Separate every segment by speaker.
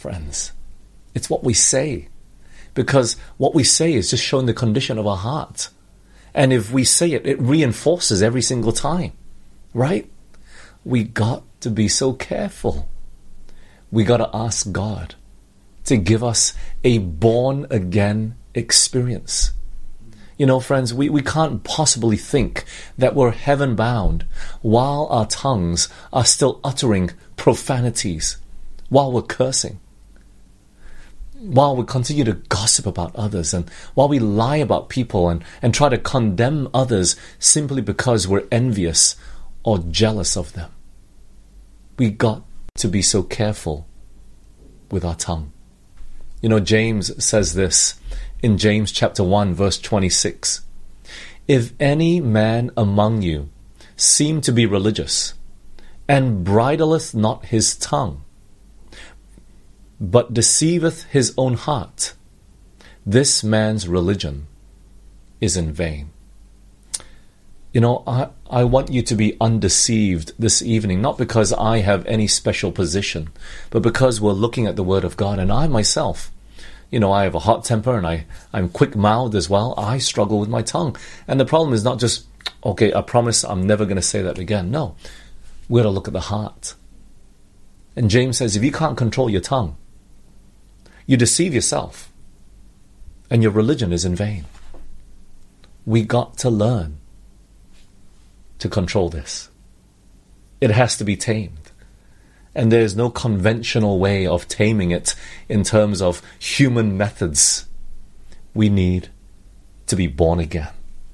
Speaker 1: friends. It's what we say. Because what we say is just showing the condition of our heart. And if we say it, it reinforces every single time. Right? We got to be so careful. We got to ask God to give us a born-again experience. You know, friends, we can't possibly think that we're heaven-bound while our tongues are still uttering profanities, while we're cursing, while we continue to gossip about others, and while we lie about people and try to condemn others simply because we're envious or jealous of them. We got to be so careful with our tongue. You know, James says this in James chapter 1, verse 26. If any man among you seem to be religious, and bridleth not his tongue, but deceiveth his own heart, this man's religion is in vain. You know, I want you to be undeceived this evening, not because I have any special position, but because we're looking at the Word of God. And I myself, you know, I have a hot temper and I'm quick-mouthed as well. I struggle with my tongue. And the problem is not just, okay, I promise I'm never going to say that again. No, we're to look at the heart. And James says, if you can't control your tongue, you deceive yourself, and your religion is in vain. We got to learn to control this. It has to be tamed. And there's no conventional way of taming it in terms of human methods. We need to be born again.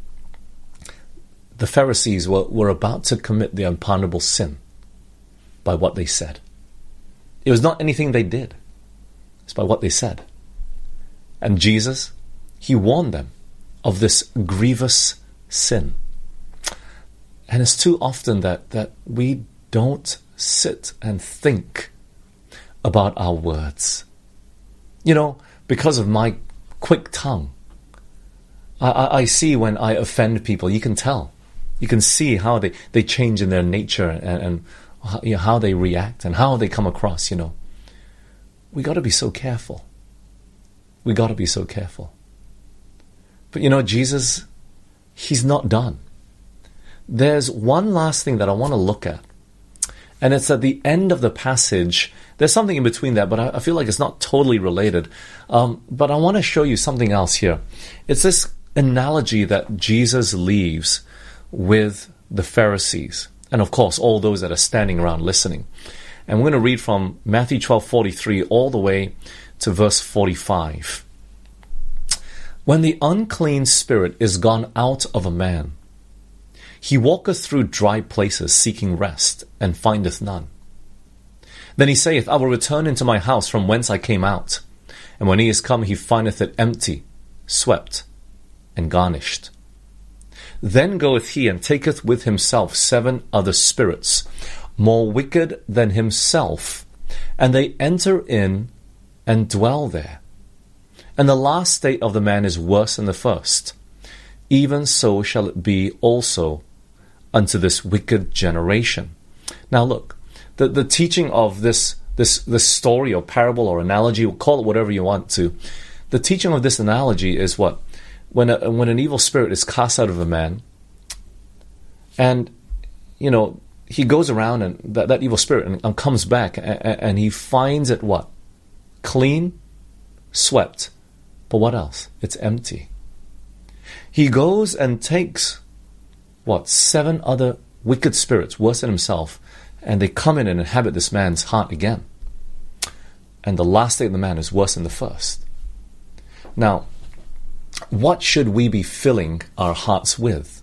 Speaker 1: The Pharisees were about to commit the unpardonable sin by what they said. It was not anything they did. It's by what they said. And Jesus, he warned them of this grievous sin. And it's too often that we don't sit and think about our words. You know, because of my quick tongue, I see when I offend people, you can tell. You can see how they change in their nature and you know, how they react and how they come across, you know. We got to be so careful. We got to be so careful. But you know, Jesus, he's not done. There's one last thing that I want to look at. And it's at the end of the passage. There's something in between that, but I feel like it's not totally related. But I want to show you something else here. It's this analogy that Jesus leaves with the Pharisees. And of course, all those that are standing around listening. And we're going to read from Matthew 12:43 all the way to verse 45. When the unclean spirit is gone out of a man, he walketh through dry places seeking rest, and findeth none. Then he saith, I will return into my house from whence I came out. And when he is come, he findeth it empty, swept, and garnished. Then goeth he and taketh with himself 7 other spirits, more wicked than himself, and they enter in and dwell there. And the last state of the man is worse than the first. Even so shall it be also unto this wicked generation. Now look, the teaching of this story or parable or analogy, call it whatever you want to, the teaching of this analogy is what? When an evil spirit is cast out of a man, and, you know, he goes around and that evil spirit and comes back and he finds it what? Clean, swept. But what else? It's empty. He goes and takes, 7 other wicked spirits, worse than himself, and they come in and inhabit this man's heart again. And the last state of the man is worse than the first. Now, what should we be filling our hearts with?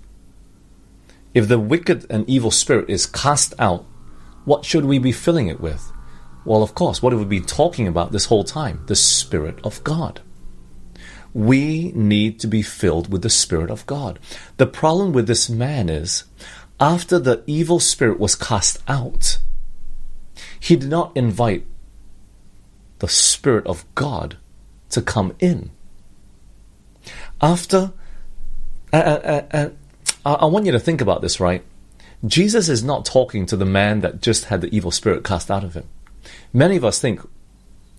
Speaker 1: If the wicked and evil spirit is cast out, what should we be filling it with? Well, of course, what have we been talking about this whole time? The Spirit of God. We need to be filled with the Spirit of God. The problem with this man is, after the evil spirit was cast out, he did not invite the Spirit of God to come in. After, I want you to think about this, right? Jesus is not talking to the man that just had the evil spirit cast out of him. Many of us think,